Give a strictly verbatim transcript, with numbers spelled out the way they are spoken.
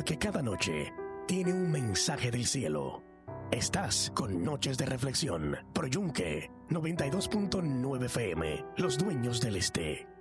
porque cada noche tiene un mensaje del cielo. Estás con Noches de Reflexión, por Yunque noventa y dos punto nueve F M, Los Dueños del Este.